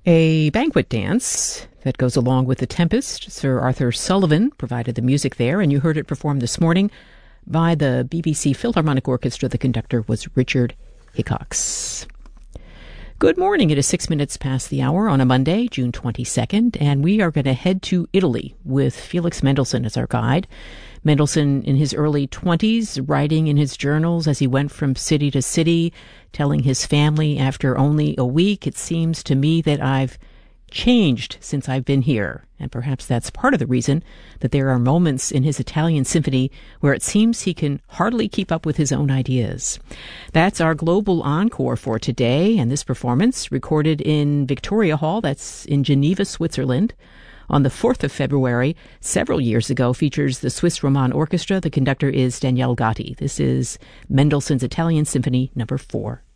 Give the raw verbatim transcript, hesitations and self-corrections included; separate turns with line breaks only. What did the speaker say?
A banquet dance that goes along with The Tempest. Sir Arthur Sullivan provided the music there, and you heard it performed this morning by the B B C Philharmonic Orchestra. The conductor was Richard Hickox. Good morning. It is six minutes past the hour on a Monday, June twenty-second, and we are going to head to Italy with Felix Mendelssohn as our guide. Mendelssohn in his early twenties, writing in his journals as he went from city to city, telling his family, after only a week, it seems to me that I've changed since I've been here. And perhaps that's part of the reason that there are moments in his Italian symphony where it seems he can hardly keep up with his own ideas. That's our global encore for today, and this performance, recorded in Victoria Hall, that's in Geneva, Switzerland, on the fourth of February, several years ago, features the Swiss Roman Orchestra. The conductor is Daniele Gatti. This is Mendelssohn's Italian Symphony number four.